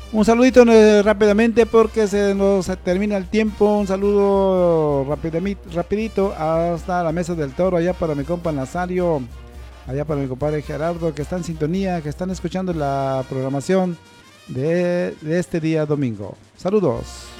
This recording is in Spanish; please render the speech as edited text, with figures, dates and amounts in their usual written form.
Un saludito rápidamente porque se nos termina el tiempo. Un saludo rapidito hasta la Mesa del Toro, allá para mi compa Nazario, allá para mi compadre Gerardo, que está en sintonía, que están escuchando la programación de este día domingo. Saludos.